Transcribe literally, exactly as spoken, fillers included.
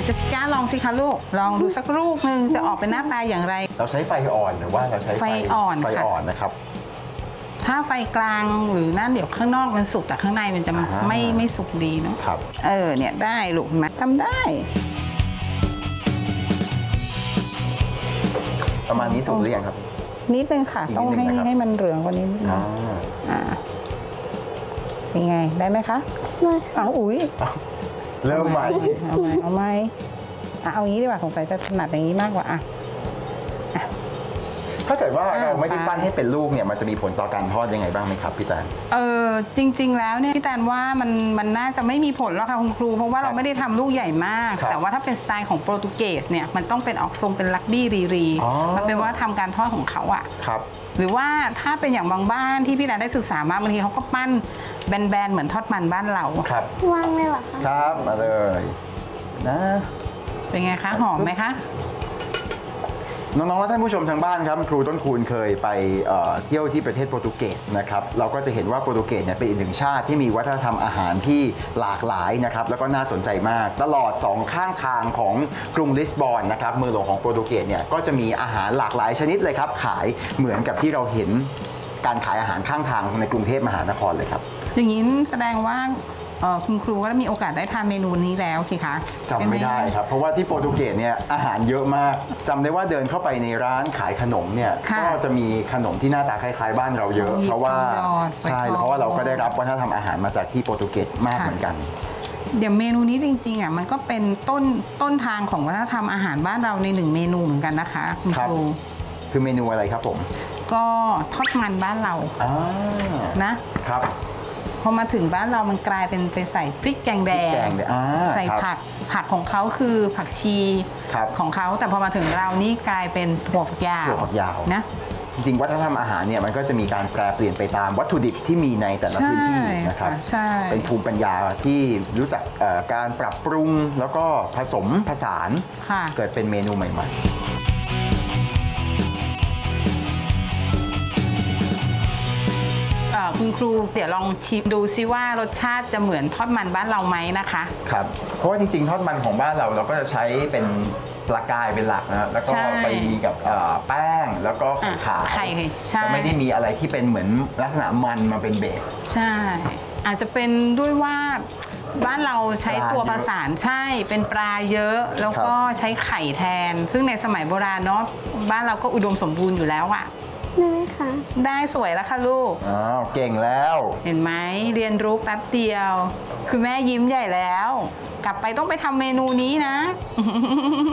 เจสสิก้าลองสิคะลูกลองดูสักลูกหนึ่งจะออกเป็นหน้าตาอย่างไรเราใช้ไฟอ่อนหรือว่าเราใช้ไฟอ่อนไฟอ่อนนะครับถ้าไฟกลางหรือนั่นเดี๋ยวข้างนอกมันสุกแต่ข้างในมันจะไม่ไม่สุกดีเนาะครับเออเนี่ยได้ลูกเห็นไหมทำได้ประมาณนี้สุกหรือยังครับนิดนึงค่ะต้องให้ให้มันเหลืองกว่านี้นิดนึงอ่าเป็นไงได้ไหมคะเอาอุ้ยเริ่มใหม่เอาไหมเอาไหมเอางี้ดีกว่าสงสัยจะถนัดอย่างนี้มากกว่าอ่ะถ้าเกิดว่าเราไม่ได้ปั้นให้เป็นลูกเนี่ยมันจะมีผลต่อการทอดยังไงบ้างไหมครับพี่แตนเออจริงๆแล้วเนี่ยพี่แตนว่ามันมันน่าจะไม่มีผลหรอกค่ะคุณครูเพราะว่าเราไม่ได้ทำลูกใหญ่มากแต่ว่าถ้าเป็นสไตล์ของโปรตุเกสเนี่ยมันต้องเป็นออกทรงเป็นลักบี้รีรีมันเป็นว่าทำการทอดของเขาอะครับหรือว่าถ้าเป็นอย่างบางบ้านที่พี่แตนได้ศึกษามาบางทีเขาก็ปั้นแบนๆเหมือนทอดมันบ้านเราครับวางเลยเหรอคะครับมาเลยนะเป็นไงคะหอมไหมคะน้องๆและท่านผู้ชมทางบ้านครับครูต้นคูณเคยไปเอ่อเที่ยวที่ประเทศโปรตุเกสนะครับเราก็จะเห็นว่าโปรตุเกสเนี่ยเป็นอีกหนึ่งชาติที่มีวัฒนธรรมอาหารที่หลากหลายนะครับแล้วก็น่าสนใจมากตลอดสองข้างทางของกรุงลิสบอนนะครับเมืองหลวงของโปรตุเกสเนี่ยก็จะมีอาหารหลากหลายชนิดเลยครับขายเหมือนกับที่เราเห็นการขายอาหารข้างทางในกรุงเทพมหานครเลยครับอย่างนี้แสดงว่าคุณครูก็ได้มีโอกาสได้ทานเมนูนี้แล้วสิคะจำไม่ได้ครับเพราะว่าที่โปรตุเกสเนี่ยอาหารเยอะมากจำได้ว่าเดินเข้าไปในร้านขายขนมเนี่ยก็จะมีขนมที่หน้าตาคล้ายๆบ้านเราเยอะเพราะว่าใช่เพราะว่าเราก็ได้รับวัฒนธรรมอาหารมาจากที่โปรตุเกสมากเหมือนกันเดี๋ยวเมนูนี้จริงๆอ่ะมันก็เป็นต้นต้นทางของวัฒนธรรมอาหารบ้านเราในหนึ่งเมนูเหมือนกันนะคะคุณครูคือเมนูอะไรครับผมก็ทอดมันบ้านเรานะครับพอมาถึงบ้านเรามันกลายเป็นไปใส่พริกแกงแดงใส่ผักผักของเขาคือผักชีของเขาแต่พอมาถึงเรานี่กลายเป็นถั่วฝักยาวถั่วฝักยาวนะจริงๆวัฒนธรรมอาหารเนี่ยมันก็จะมีการแปรเปลี่ยนไปตามวัตถุดิบที่มีในแต่ละพื้นที่นะครับเป็นภูมิปัญญาที่รู้จักการปรับปรุงแล้วก็ผสมผสานเกิดเป็นเมนูใหม่ๆคุณครูเดี๋ยวลองชิมดูซิว่ารสชาติจะเหมือนทอดมันบ้านเราไหมนะคะครับเพราะว่าจริงๆทอดมันของบ้านเราเราก็จะใช้เป็นปลากายเป็นหลักนะแล้วก็ไปกับแป้งแล้วก็ไข่ขาวจะไม่ได้มีอะไรที่เป็นเหมือนลักษณะมันมาเป็นเบสใช่อาจจะเป็นด้วยว่าบ้านเราใช้ตัวผสานใช่เป็นปลาเยอะแล้วก็ใช้ไข่แทนซึ่งในสมัยโบราณเนาะบ้านเราก็อุดมสมบูรณ์อยู่แล้วอะได้ไหมคะได้สวยแล้วค่ะลูกอ้าวเก่งแล้วเห็นไหมเรียนรู้แป๊บเดียวคือแม่ยิ้มใหญ่แล้วกลับไปต้องไปทำเมนูนี้นะ